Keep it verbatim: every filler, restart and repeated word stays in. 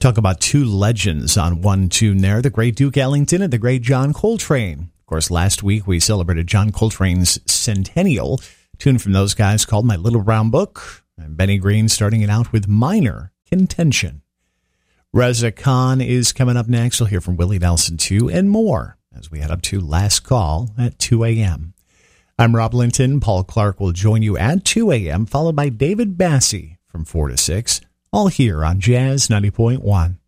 Talk about two legends on one tune there, the great Duke Ellington and the great John Coltrane. Of course, last week we celebrated John Coltrane's centennial. Tune from those guys called My Little Brown Book, and Benny Green starting it out with Minor Contention. Reza Khan is coming up next. We'll hear from Willie Nelson too, and more as we head up to Last Call at two a.m. I'm Rob Linton. Paul Clark will join you at two a.m., followed by David Bassey from four to six, all here on Jazz ninety point one.